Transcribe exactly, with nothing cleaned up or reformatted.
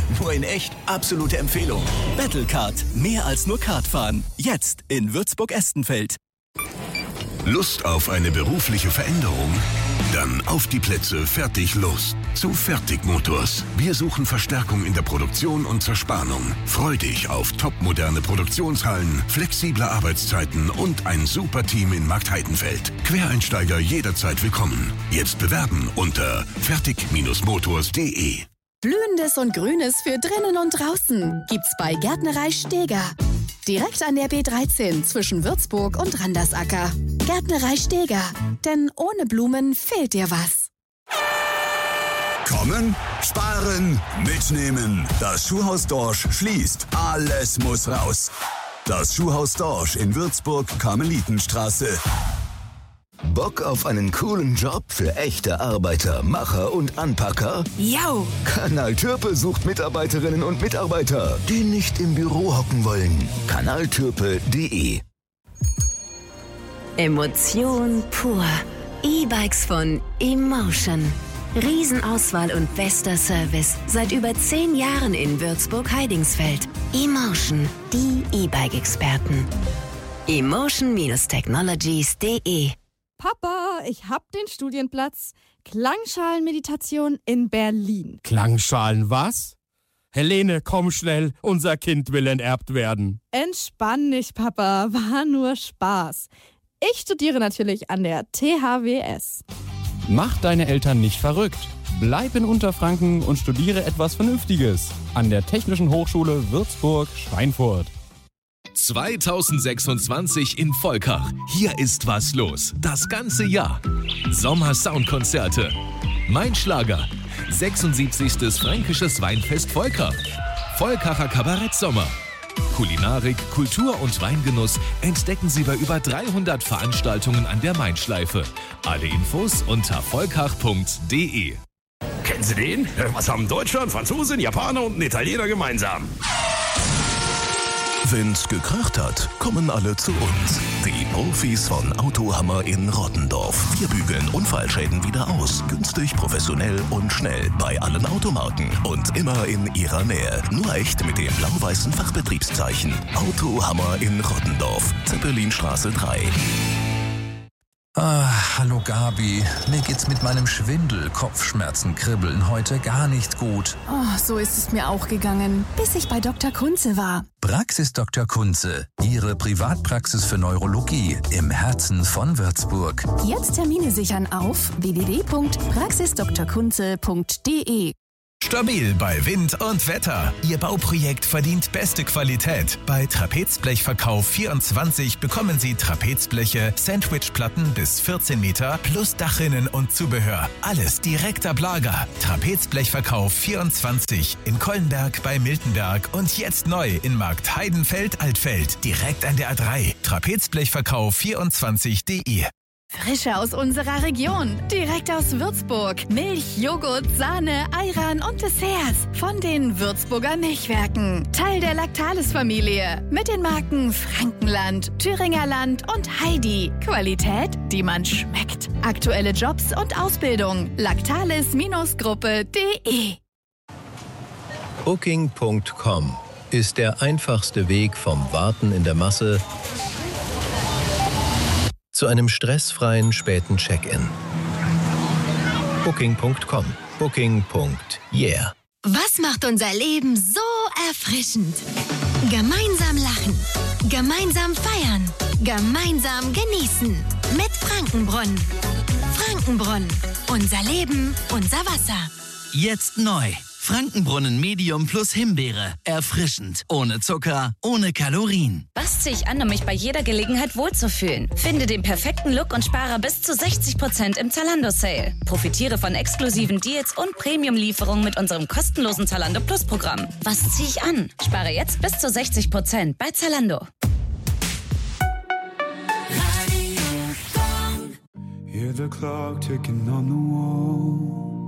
nur in echt absolute Empfehlung. Battlecard, mehr als nur Kartfahren. Jetzt in Würzburg-Estenfeld. Lust auf eine berufliche Veränderung? Dann auf die Plätze, fertig, los. Zu Fertigmotors. Wir suchen Verstärkung in der Produktion und Zerspannung. Freu dich auf topmoderne Produktionshallen, flexible Arbeitszeiten und ein super Team in Marktheidenfeld. Quereinsteiger jederzeit willkommen. Jetzt bewerben unter fertig Motors punkt de. Blühendes und Grünes für drinnen und draußen gibt's bei Gärtnerei Steger. Direkt an der B dreizehn zwischen Würzburg und Randersacker. Gärtnerei Steger, denn ohne Blumen fehlt dir was. Kommen, sparen, mitnehmen. Das Schuhhaus Dorsch schließt. Alles muss raus. Das Schuhhaus Dorsch in Würzburg, Karmelitenstraße. Bock auf einen coolen Job für echte Arbeiter, Macher und Anpacker? Jau! Kanal Türpe sucht Mitarbeiterinnen und Mitarbeiter, die nicht im Büro hocken wollen. kanaltürpe punkt de. Emotion pur. E-Bikes von Emotion. Riesenauswahl und bester Service. Seit über zehn Jahren in Würzburg-Heidingsfeld. Emotion, die E-Bike-Experten. emotion Technologies punkt de. Papa, ich hab den Studienplatz. Klangschalenmeditation in Berlin. Klangschalen was? Helene, komm schnell, unser Kind will enterbt werden. Entspann dich, Papa, war nur Spaß. Ich studiere natürlich an der T H W S. Mach deine Eltern nicht verrückt. Bleib in Unterfranken und studiere etwas Vernünftiges. An der Technischen Hochschule Würzburg-Schweinfurt. zweitausendsechsundzwanzig in Volkach. Hier ist was los. Das ganze Jahr. Sommer-Soundkonzerte. Mein Schlager. sechsundsiebzigstes Fränkisches Weinfest Volkach. Volkacher Kabarett-Sommer. Kulinarik, Kultur und Weingenuss entdecken Sie bei über dreihundert Veranstaltungen an der Main-Schleife. Alle Infos unter volkach punkt de. Kennen Sie den? Was haben Deutschland, Franzosen, Japaner und ein Italiener gemeinsam? Wenn's gekracht hat, kommen alle zu uns. Die Profis von Autohammer in Rottendorf. Wir bügeln Unfallschäden wieder aus. Günstig, professionell und schnell bei allen Automarken. Und immer in Ihrer Nähe. Nur echt mit dem blau-weißen Fachbetriebszeichen. Autohammer in Rottendorf. Zeppelinstraße drei. Ah, hallo Gabi. Mir geht's mit meinem Schwindel, Kopfschmerzen, Kribbeln heute gar nicht gut. Oh, so ist es mir auch gegangen, bis ich bei Doktor Kunze war. Praxis Doktor Kunze, Ihre Privatpraxis für Neurologie im Herzen von Würzburg. Jetzt Termine sichern auf w w w punkt praxis doktor kunze punkt de. Stabil bei Wind und Wetter. Ihr Bauprojekt verdient beste Qualität. Bei Trapezblechverkauf vierundzwanzig bekommen Sie Trapezbleche, Sandwichplatten bis vierzehn Meter plus Dachrinnen und Zubehör. Alles direkt ab Lager. Trapezblechverkauf vierundzwanzig in Kollenberg bei Miltenberg und jetzt neu in Markt Heidenfeld-Altfeld. Direkt an der A drei. Trapezblechverkauf vierundzwanzig punkt de. Frische aus unserer Region, direkt aus Würzburg. Milch, Joghurt, Sahne, Ayran und Desserts von den Würzburger Milchwerken. Teil der Lactalis-Familie mit den Marken Frankenland, Thüringerland und Heidi. Qualität, die man schmeckt. Aktuelle Jobs und Ausbildung. Lactalis Gruppe punkt de. Booking punkt com ist der einfachste Weg vom Warten in der Masse zu einem stressfreien späten Check-in. Booking punkt com. Booking. Yeah. Was macht unser Leben so erfrischend? Gemeinsam lachen, gemeinsam feiern, gemeinsam genießen. Mit Frankenbrunnen. Frankenbrunnen. Unser Leben, unser Wasser. Jetzt neu. Frankenbrunnen Medium plus Himbeere. Erfrischend. Ohne Zucker, ohne Kalorien. Was ziehe ich an, um mich bei jeder Gelegenheit wohlzufühlen? Finde den perfekten Look und spare bis zu sechzig Prozent im Zalando-Sale. Profitiere von exklusiven Deals und Premium-Lieferungen mit unserem kostenlosen Zalando Plus-Programm. Was ziehe ich an? Spare jetzt bis zu sechzig Prozent bei Zalando. Hear the clock ticking on the wall.